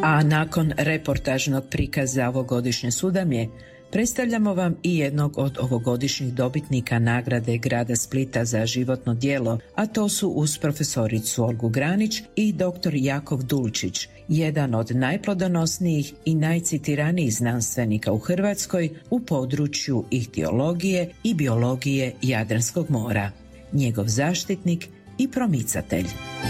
A nakon reportažnog prikaza ovogodišnje Sudamje, predstavljamo vam i jednog od ovogodišnjih dobitnika nagrade grada Splita za životno djelo, a to su uz profesoricu Olgu Granić i dr. Jakov Dulčić, jedan od najplodonosnijih i najcitiranijih znanstvenika u Hrvatskoj u području ihtiologije i biologije Jadranskog mora, njegov zaštitnik i promicatelj.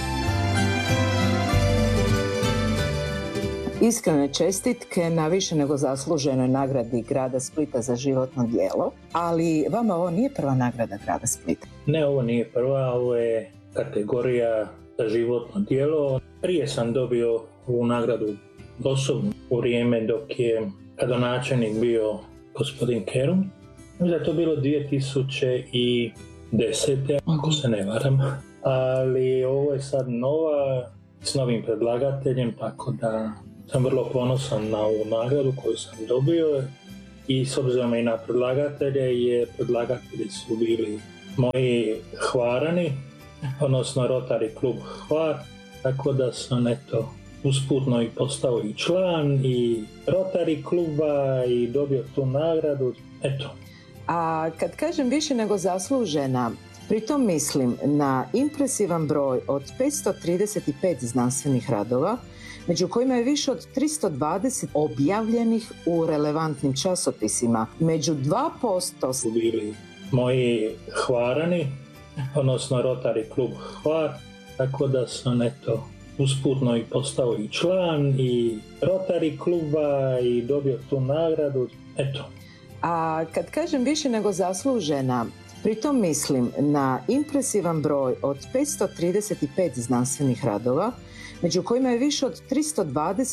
Iskrene čestitke na više nego zasluženoj nagradi grada Splita za životno djelo, ali vama ovo nije prva nagrada grada Splita. Ne, ovo nije prva, ovo je kategorija za životno djelo. Prije sam dobio ovu nagradu osobno u vrijeme dok je gradonačelnik bio gospodin Kerum. Možda je to bilo 2010. ako se ne varam, ali ovo je sad nova s novim predlagateljem, tako da sam vrlo ponosan na ovu nagradu koju sam dobio i s obzirom i na predlagatelje, jer predlagatelji su bili moji Hvarani, odnosno Rotary klub Hvar, tako da sam usputno i postao i član i Rotary kluba i dobio tu nagradu, A kad kažem više nego zaslužena, pritom mislim na impresivan broj od 535 znanstvenih radova, među kojima je više od 320 objavljenih u relevantnim časopisima. Među 2% su bili moji Hvarani, odnosno Rotary klub Hvar, tako da sam usputno i postao i član i Rotary kluba i dobio tu nagradu, A kad kažem više nego zaslužena, pritom mislim na impresivan broj od 535 znanstvenih radova, među kojima je više od 320